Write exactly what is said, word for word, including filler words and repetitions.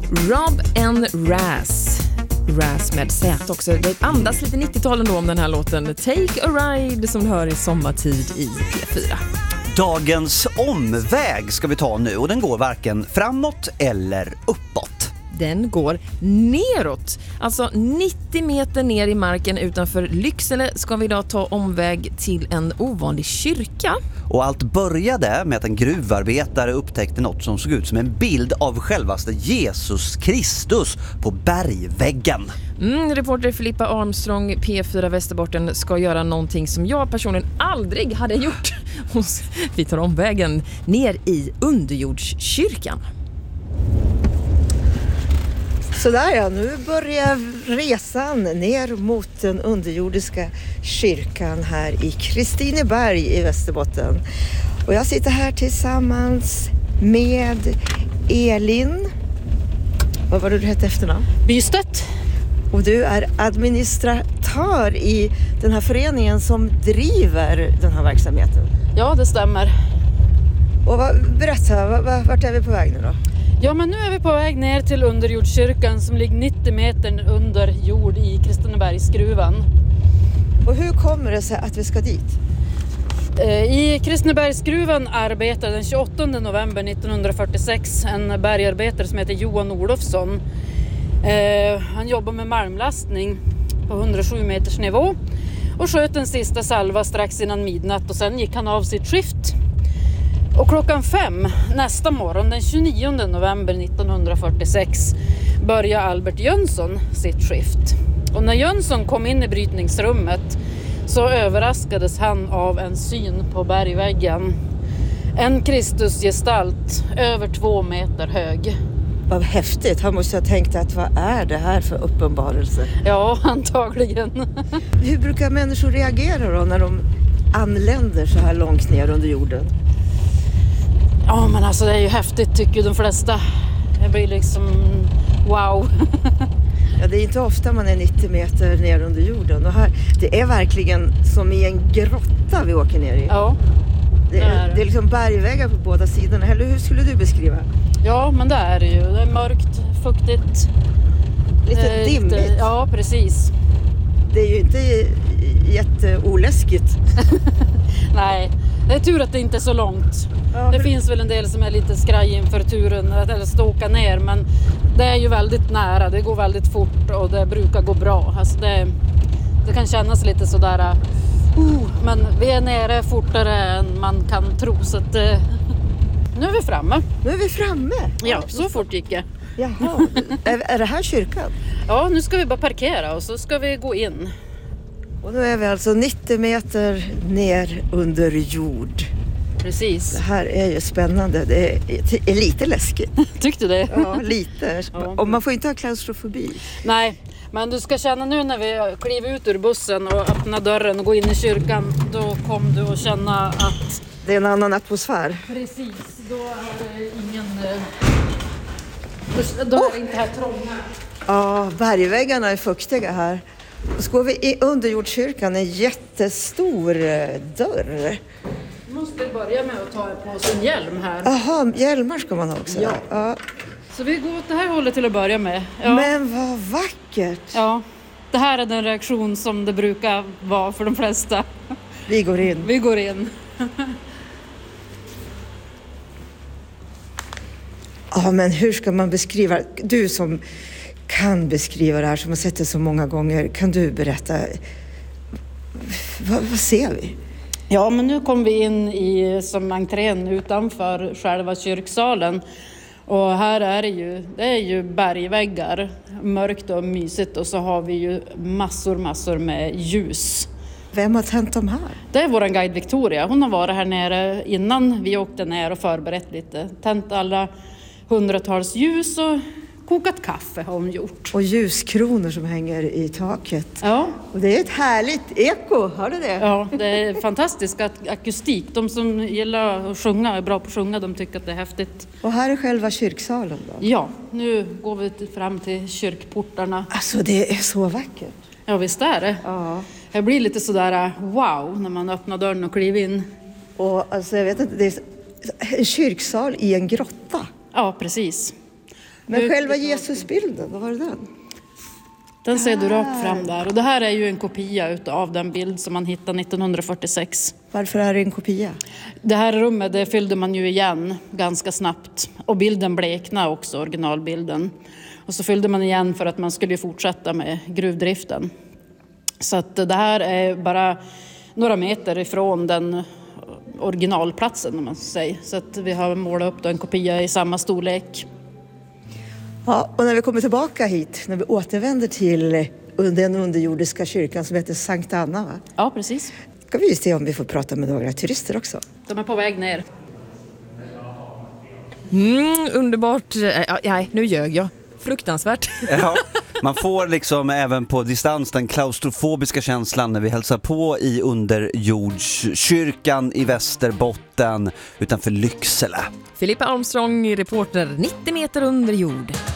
Rob and Raz. Raz med Z också. Det andas lite nittiotalet då om den här låten. Take a ride som du hör i sommartid i P fyra. Dagens omväg ska vi ta nu och den går varken framåt eller uppåt. Den går neråt, alltså nittio meter ner i marken utanför Lycksele ska vi idag ta omväg till en ovanlig kyrka. Och allt började med att en gruvarbetare upptäckte något som såg ut som en bild av självaste Jesus Kristus på bergväggen. Mm, reporter Filippa Armstrong, P fyra Västerbotten, ska göra någonting som jag personligen aldrig hade gjort. Vi tar omvägen ner i underjordskyrkan. Så där ja, nu börjar resan ner mot den underjordiska kyrkan här i Kristineberg i Västerbotten. Och jag sitter här tillsammans med Elin. Vad var det du hette efternamn? Bystedt. Och du är administratör i den här föreningen som driver den här verksamheten. Ja, det stämmer. Och vad, berätta, vart är vi på väg nu då? Ja, men nu är vi på väg ner till underjordskyrkan som ligger nittio meter under jord i Kristinebergsgruvan. Och hur kommer det sig att vi ska dit? I Kristinebergsgruvan arbetar den tjugoåttonde november nittonhundrafyrtiosex en bergarbetare som heter Johan Olofsson. Han jobbar med malmlastning på hundrasju meters nivå och sköt en sista salva strax innan midnatt och sen gick han av sitt skift. Och klockan fem nästa morgon den tjugonionde november nittonhundrafyrtiosex började Albert Jönsson sitt skift. Och när Jönsson kom in i brytningsrummet så överraskades han av en syn på bergväggen. En Kristusgestalt över två meter hög. Vad häftigt, han måste ha tänkt att vad är det här för uppenbarelse? Ja, antagligen. Hur brukar människor reagera då när de anländer så här långt ner under jorden? Ja, men alltså det är ju häftigt tycker de flesta. Det blir liksom wow. Ja, det är inte ofta man är nittio meter ner under jorden. Och här, det är verkligen som i en grotta vi åker ner i. Ja, det är, det är liksom bergväggar på båda sidorna. Eller hur skulle du beskriva? Ja, men det är det ju. Det är mörkt, fuktigt. Lite eh, dimmigt. Lite, ja, precis. Det är ju inte jätteoläskigt. Nej, det är tur att det inte är så långt. Ja, det finns väl en del som är lite skraj inför turen eller ska åka ner, men det är ju väldigt nära, det går väldigt fort och det brukar gå bra. Alltså det, det kan kännas lite sådär, uh, men vi är nere fortare än man kan tro, så att uh, nu är vi framme. Nu är vi framme? Ja, så fort gick det. Jaha, är, är det här kyrkan? Ja, nu ska vi bara parkera och så ska vi gå in. Och nu är vi alltså nittio meter ner under jord. Precis. Det här är ju spännande. Det är, är lite läskigt. Tyckte du det? Ja, lite. Ja. Och man får inte ha klaustrofobi. Nej, men du ska känna nu när vi kliver ut ur bussen och öppnar dörren och går in i kyrkan, då kommer du att känna att det är en annan atmosfär. Precis, då är det ingen... Då är det inte här trånga. Ja, bergväggarna är fuktiga här. Och så går vi i underjordskyrkan, en jättestor dörr. Du måste börja med att ta på sin hjälm här. Jaha, hjälmar ska man ha också. Ja. Ja. Så vi går åt det här hållet till att börja med. Ja. Men vad vackert! Ja, det här är den reaktion som det brukar vara för de flesta. Vi går in. Vi går in. Ja, men hur ska man beskriva, du som kan beskriva det här, som har sett det så många gånger, kan du berätta, vad, vad ser vi? Ja, men nu kom vi in i som entrén utanför själva kyrksalen. Och här är det ju, det är ju bergväggar, mörkt och mysigt, och så har vi ju massor, massor med ljus. Vem har tänt de här? Det är vår guide Victoria. Hon har varit här nere innan vi åkte ner och förberett lite. Tänt alla hundratals ljus och kokat kaffe har hon gjort. Och ljuskronor som hänger i taket. Ja. Och det är ett härligt eko, har du det? Ja, det är fantastisk akustik. De som gillar att sjunga, är bra på att sjunga, de tycker att det är häftigt. Och här är själva kyrksalen då? Ja, nu går vi fram till kyrkportarna. Alltså det är så vackert. Ja, visst är det. Ja. Det blir lite sådär wow när man öppnar dörren och kliver in. Och alltså jag vet inte, det är en kyrksal i en grotta. Ja, precis. Men själva Jesusbilden, vad var det den? Den ser du rakt fram där. Och det här är ju en kopia av den bild som man hittade nittonhundrafyrtiosex. Varför är det en kopia? Det här rummet det fyllde man ju igen ganska snabbt. Och bilden bleknade också, originalbilden. Och så fyllde man igen för att man skulle fortsätta med gruvdriften. Så att det här är bara några meter ifrån den originalplatsen om man säger. Så att vi har målat upp en kopia i samma storlek. Ja, och när vi kommer tillbaka hit, när vi återvänder till den underjordiska kyrkan som heter Sankt Anna, va? Ja, precis. Ska vi se om vi får prata med några turister också. De är på väg ner. Mm, underbart. Ja, nej, nu ljög jag. Fruktansvärt. Ja, man får liksom även på distans den klaustrofobiska känslan när vi hälsar på i underjordskyrkan i Västerbotten utanför Lycksele. Filippa Armstrong, reporter nittio meter under jord.